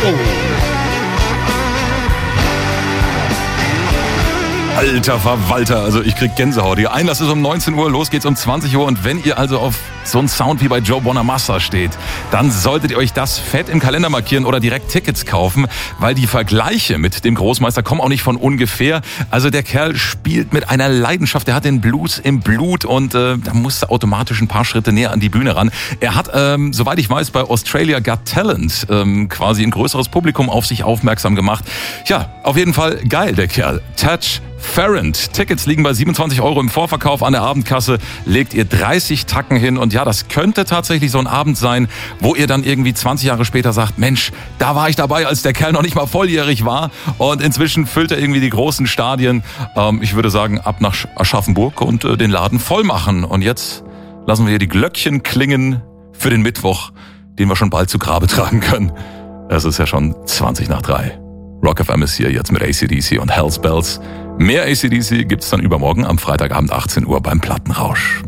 Alter Verwalter, also ich krieg Gänsehaut. Ihr Einlass ist um 19 Uhr, los geht's um 20 Uhr. Und wenn ihr also auf so einen Sound wie bei Joe Bonamassa steht, dann solltet ihr euch das fett im Kalender markieren oder direkt Tickets kaufen, weil die Vergleiche mit dem Großmeister kommen auch nicht von ungefähr. Also der Kerl spielt mit einer Leidenschaft, der hat den Blues im Blut und da musste automatisch ein paar Schritte näher an die Bühne ran. Er hat, soweit ich weiß, bei Australia Got Talent quasi ein größeres Publikum auf sich aufmerksam gemacht. Ja, auf jeden Fall geil, der Kerl. Touch Farrant. Tickets liegen bei 27 € im Vorverkauf an der Abendkasse. Legt ihr 30 Tacken hin und ja, das könnte tatsächlich so ein Abend sein, wo ihr dann irgendwie 20 Jahre später sagt, Mensch, da war ich dabei, als der Kerl noch nicht mal volljährig war und inzwischen füllt er irgendwie die großen Stadien. Ich würde sagen, ab nach Aschaffenburg und den Laden voll machen. Und jetzt lassen wir hier die Glöckchen klingen für den Mittwoch, den wir schon bald zu Grabe tragen können. Es ist ja schon 3:20. Rock FM ist hier jetzt mit AC/DC und Hell's Bells. Mehr AC/DC gibt's dann übermorgen am Freitagabend 18 Uhr beim Plattenrausch.